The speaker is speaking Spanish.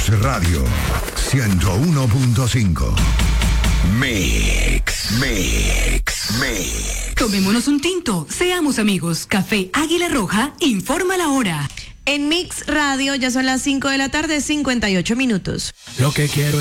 Mix Radio 101.5. Mix. Tomémonos un tinto, seamos amigos. Café Águila Roja informa la hora. En Mix Radio ya son las 5 de la tarde, 58 minutos. Lo que quiero